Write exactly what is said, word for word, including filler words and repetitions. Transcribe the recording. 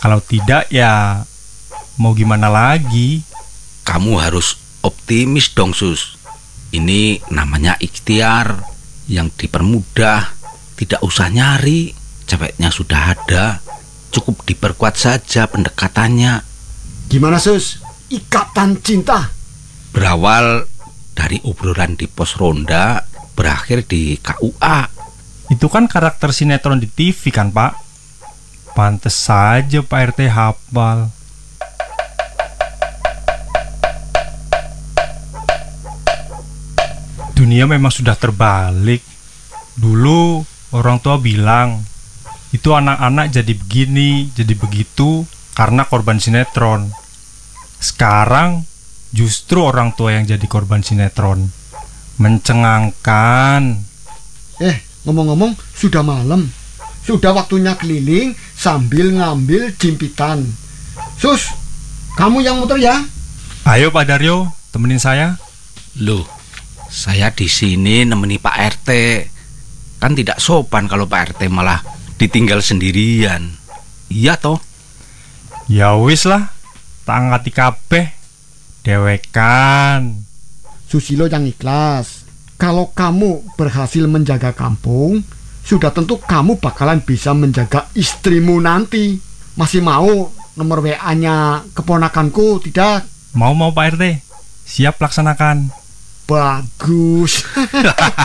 Kalau tidak ya mau gimana lagi? Kamu harus optimis dong, Sus. Ini namanya ikhtiar yang dipermudah. Tidak usah nyari, ceweknya sudah ada. Cukup diperkuat saja pendekatannya. Gimana, Sus? Ikatan cinta Berawal dari obrolan di pos ronda, berakhir di K U A. Itu kan karakter sinetron di T V kan, Pak? Pantes saja Pak R T hafal. Dunia memang sudah terbalik. Dulu orang tua bilang, itu anak-anak jadi begini, jadi begitu karena korban sinetron. Sekarang justru orang tua yang jadi korban sinetron. Mencengangkan. Eh, ngomong-ngomong, sudah malam. Sudah waktunya keliling sambil ngambil jimpitan. Sus, kamu yang muter ya? Ayo Pak Daryo, temenin saya. Loh, saya di sini nemeni Pak R T. Kan tidak sopan kalau Pak R T malah ditinggal sendirian. Iya toh? Ya wis lah, tak angkati kabeh. Dewekan. Susilo yang ikhlas. Kalau kamu berhasil menjaga kampung, sudah tentu kamu bakalan bisa menjaga istrimu nanti. Masih mau nomor W A-nya keponakanku, tidak? Mau-mau Pak R T. Siap laksanakan. Bagus.